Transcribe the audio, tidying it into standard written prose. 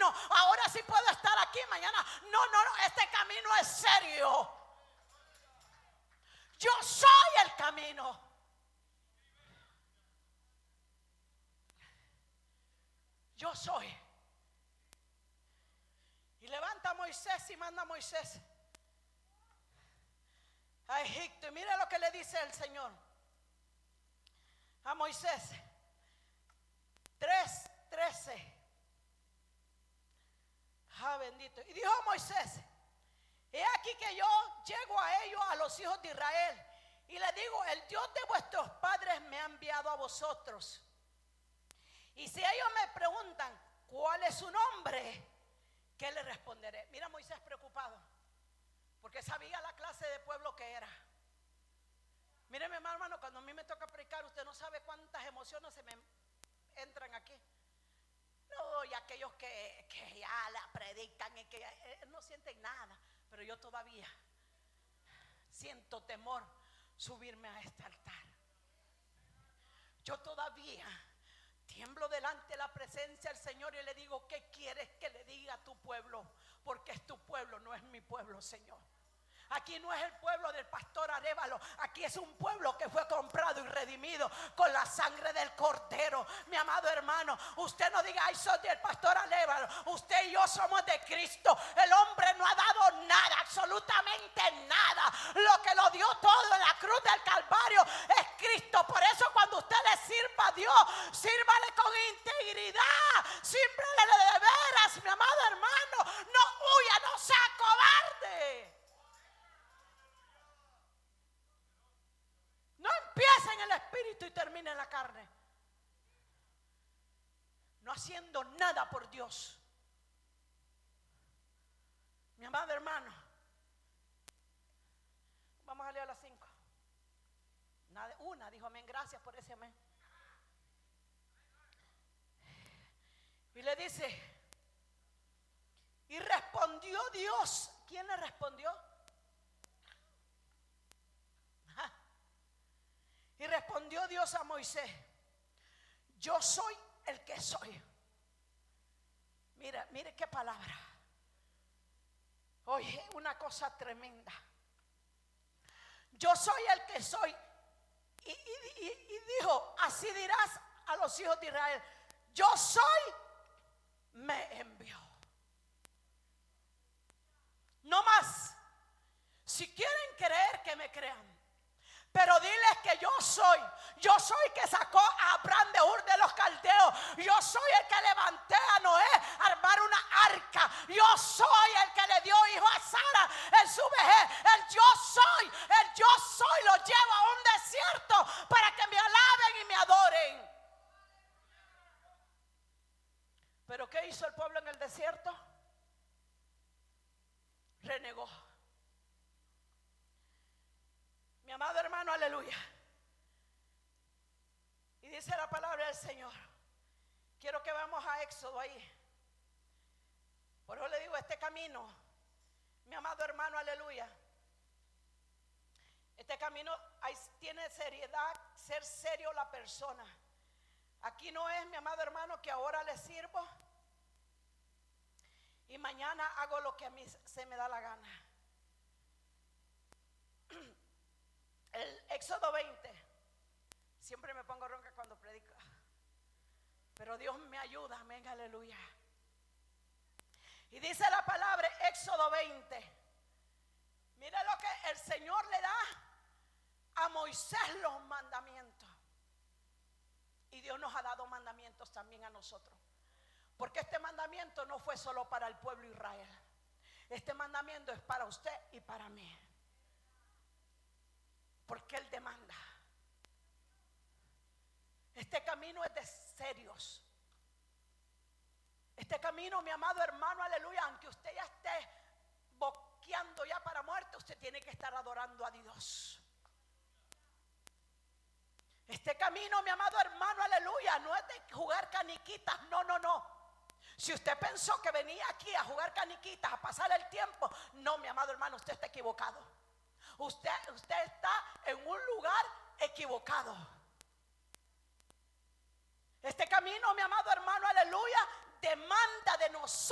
camino. Ahora sí puedo estar aquí, mañana. No, este camino es serio. Yo soy el camino. Yo soy. Y levanta a Moisés y manda a Moisés a Egipto. Y mira lo que le dice el Señor a Moisés. 3:13. Bendito. Y dijo Moisés: he aquí que yo llego a ellos, a los hijos de Israel, y les digo: el Dios de vuestros padres me ha enviado a vosotros. Y si ellos me preguntan cuál es su nombre, ¿qué le responderé? Mira, Moisés preocupado, porque sabía la clase de pueblo que era. Mire, mi hermano, cuando a mí me toca predicar, usted no sabe cuántas emociones se me entran aquí. No, y aquellos que ya la predican y que no sienten nada, pero yo todavía siento temor subirme a este altar. Yo todavía tiemblo delante de la presencia del Señor y le digo: ¿qué quieres que le diga a tu pueblo? Porque es tu pueblo, no es mi pueblo, Señor. Aquí no es el pueblo del pastor Arévalo. Aquí es un pueblo que fue comprado y redimido con la sangre del Cordero. Mi amado hermano, usted no diga: ay, soy del pastor Arévalo. Usted y yo somos de Cristo. El hombre no ha dado nada, absolutamente nada. Lo que lo dio todo en la cruz del Calvario es Cristo. Por eso cuando usted le sirva a Dios, sírvale con integridad, sírvale de veras, mi amado hermano. No huya, no sea cobarde. No empiece en el espíritu y termine en la carne. No haciendo nada por Dios. Mi amado hermano, vamos a leer a las 5. Una dijo amén, gracias por ese amén. Y le dice: y respondió Dios. ¿Quién le respondió? Y respondió Dios a Moisés: yo soy el que soy. Mire qué palabra. Oye, una cosa tremenda. Yo soy el que soy. Y dijo: así dirás a los hijos de Israel: yo soy, me envió. No más. Si quieren creer, que me crean. Pero diles que yo soy que sacó a Abraham de Ur de los Caldeos. Yo soy el que levanté a Noé a armar una arca. Yo soy el que le dio hijo a Sara en su vejez. El yo soy lo llevo a un desierto para que me alaben y me adoren. ¿Pero qué hizo el pueblo en el desierto? Renegó. Mi amado hermano, aleluya. Y dice la palabra del Señor. Quiero que vamos a Éxodo ahí. Por eso le digo, este camino, mi amado hermano, aleluya. Este camino tiene seriedad, ser serio la persona. Aquí no es, mi amado hermano, que ahora le sirvo y mañana hago lo que a mí se me da la gana. El Éxodo 20. Siempre me pongo ronca cuando predico, pero Dios me ayuda, amén, aleluya. Y dice la palabra, Éxodo 20. Mira lo que el Señor le da a Moisés, los mandamientos. Y Dios nos ha dado mandamientos también a nosotros. Porque este mandamiento no fue solo para el pueblo de Israel. Este mandamiento es para usted y para mí. Porque Él demanda. Este camino es de serios. Este camino, mi amado hermano, aleluya, aunque usted ya esté boqueando ya para muerte, usted tiene que estar adorando a Dios. Este camino, mi amado hermano, aleluya, no es de jugar caniquitas, no. Si usted pensó que venía aquí a jugar caniquitas, a pasar el tiempo, no, mi amado hermano, usted está equivocado. Usted está en un lugar equivocado. Este camino, mi amado hermano, aleluya, demanda de nosotros